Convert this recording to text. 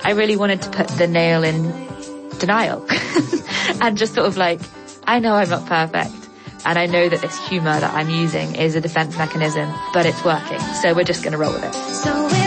I really wanted to put the nail in denial and just sort of like, I know I'm not perfect. And I know that this humour that I'm using is a defence mechanism, but it's working. So we're just going to roll with it.